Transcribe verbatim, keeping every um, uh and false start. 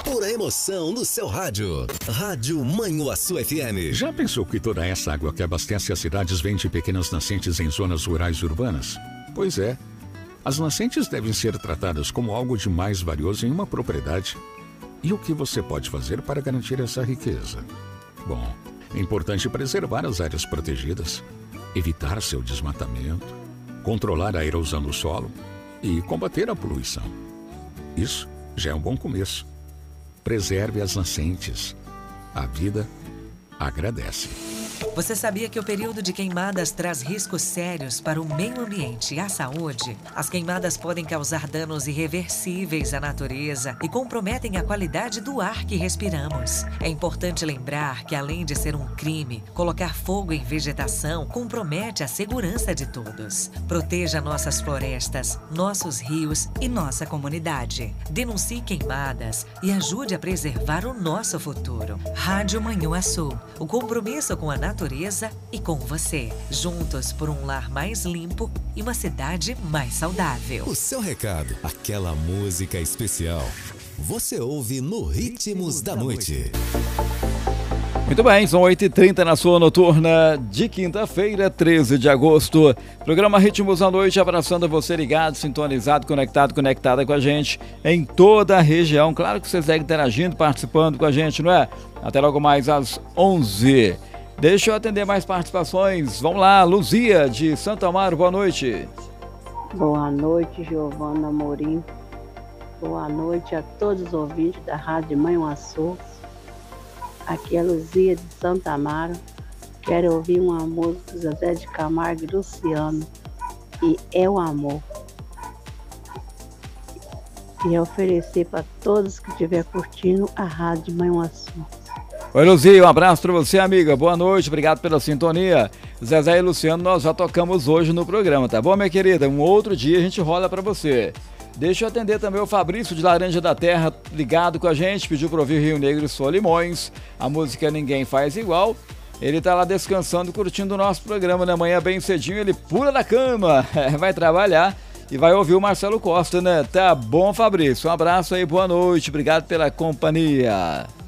pura emoção no seu rádio. Rádio Manhuaçu F M. Já pensou que toda essa água que abastece as cidades vem de pequenas nascentes em zonas rurais e urbanas? Pois é. As nascentes devem ser tratadas como algo de mais valioso em uma propriedade. E o que você pode fazer para garantir essa riqueza? Bom, é importante preservar as áreas protegidas, evitar seu desmatamento, controlar a erosão do solo e combater a poluição. Isso já é um bom começo. Preserve as nascentes. A vida agradece. Você sabia que o período de queimadas traz riscos sérios para o meio ambiente e à saúde? As queimadas podem causar danos irreversíveis à natureza e comprometem a qualidade do ar que respiramos. É importante lembrar que, além de ser um crime, colocar fogo em vegetação compromete a segurança de todos. Proteja nossas florestas, nossos rios e nossa comunidade. Denuncie queimadas e ajude a preservar o nosso futuro. Rádio Manhuaçu, o compromisso com a natureza natureza e com você. Juntos por um lar mais limpo e uma cidade mais saudável. O seu recado, aquela música especial. Você ouve no Ritmos da Noite. Muito bem, são oito e trinta na sua noturna de quinta-feira, treze de agosto. Programa Ritmos da Noite, abraçando você ligado, sintonizado, conectado, conectada com a gente em toda a região. Claro que você segue interagindo, participando com a gente, não é? Até logo mais às onze. Deixa eu atender mais participações. Vamos lá, Luzia de Santo Amaro, boa noite. Boa noite, Giovana Amorim. Boa noite a todos os ouvintes da Rádio Manhuaçu. Aqui é Luzia de Santo Amaro. Quero ouvir uma música do Zezé de Camargo e Luciano, e É o Amor. E oferecer para todos que estiver curtindo a Rádio Manhuaçu. Oi, Luzia, um abraço para você, amiga. Boa noite, obrigado pela sintonia. Zezé e Luciano, nós já tocamos hoje no programa, tá bom, minha querida? Um outro dia a gente rola para você. Deixa eu atender também o Fabrício de Laranja da Terra, ligado com a gente, pediu para ouvir Rio Negro e Solimões, a música Ninguém Faz Igual. Ele tá lá descansando, curtindo o nosso programa na manhã bem cedinho, ele pula da cama, vai trabalhar e vai ouvir o Marcelo Costa, né? Tá bom, Fabrício? Um abraço aí, boa noite, obrigado pela companhia.